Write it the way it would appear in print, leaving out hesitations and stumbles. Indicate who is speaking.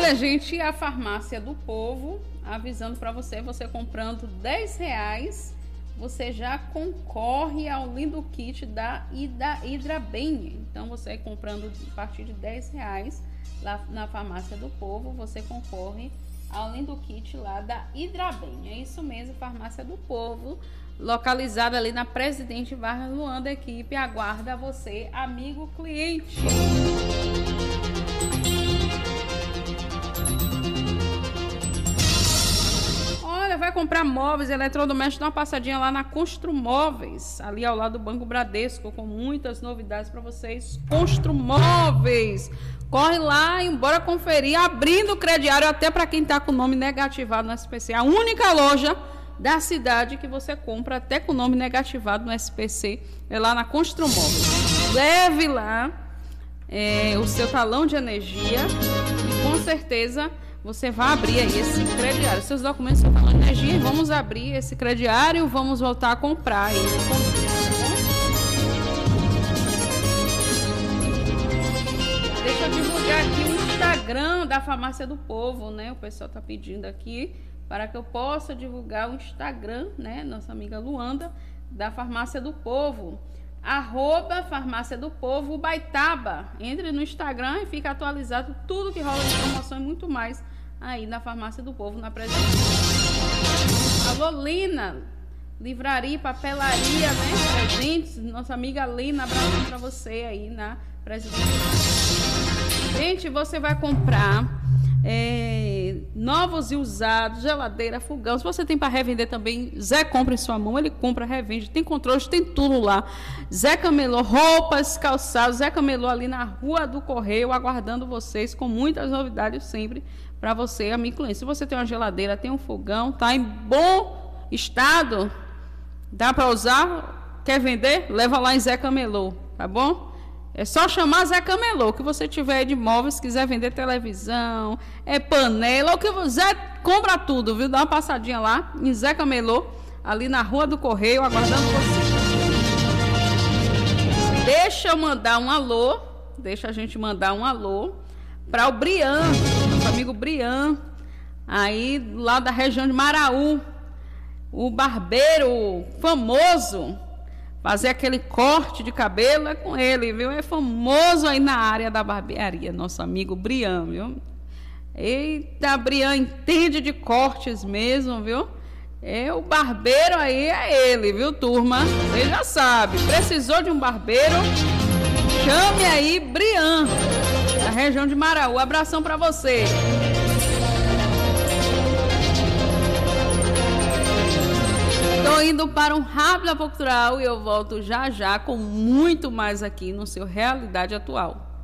Speaker 1: Olha, gente, a Farmácia do Povo, avisando para você, você comprando R$10, você já concorre ao lindo kit da Hidrabem. Então, você comprando a partir de R$10 lá na Farmácia do Povo, você concorre ao lindo kit lá da Hidrabem. É isso mesmo, Farmácia do Povo, localizada ali na Presidente Vargas Luanda. A equipe aguarda você, amigo cliente. Olha, vai comprar móveis, eletrodomésticos, dá uma passadinha lá na Construmóveis, ali ao lado do Banco Bradesco, com muitas novidades para vocês. Construmóveis, corre lá e bora conferir, abrindo o crediário até para quem está com o nome negativado no SPC. A única loja da cidade que você compra até com o nome negativado no SPC é lá na Construmóveis. Leve lá o seu talão de energia e com certeza você vai abrir aí esse crediário, seus documentos, seu talão de energia, e vamos abrir esse crediário, vamos voltar a comprar aí. Deixa eu divulgar aqui o Instagram da Farmácia do Povo, né? O pessoal tá pedindo aqui para que eu possa divulgar o Instagram, né? Nossa amiga Luanda, da Farmácia do Povo. @Farmácia do Povo Baitaba. Entre no Instagram e fica atualizado tudo que rola de promoção e muito mais aí na Farmácia do Povo, na Presidente. Alô, Lina, livraria e papelaria, né? Presentes, nossa amiga Lina, abraço pra você aí na Presidente. Gente, você vai comprar novos e usados, geladeira, fogão. Se você tem para revender também, Zé compra em sua mão, ele compra, revende, tem controle, tem tudo lá. Zé Camelô, roupas, calçados, Zé Camelô ali na Rua do Correio, aguardando vocês com muitas novidades sempre para você, amigo cliente. Se você tem uma geladeira, tem um fogão, tá em bom estado, dá para usar, quer vender? Leva lá em Zé Camelô, tá bom? É só chamar Zé Camelô, que você tiver de móveis, quiser vender televisão, panela, o que você compra tudo, viu? Dá uma passadinha lá em Zé Camelô, ali na Rua do Correio, aguardando você. Deixa eu mandar um alô, deixa a gente mandar um alô para o Brian, nosso amigo Brian, aí lá da região de Maraú, o barbeiro famoso. Fazer aquele corte de cabelo é com ele, viu? É famoso aí na área da barbearia, nosso amigo Brian, viu? Eita, Brian entende de cortes mesmo, viu? O barbeiro aí é ele, viu, turma? Você já sabe, precisou de um barbeiro? Chame aí Brian, da região de Maraú. Abração pra você. Estou indo para um rápido cultural e eu volto já já com muito mais aqui no seu Realidade Atual.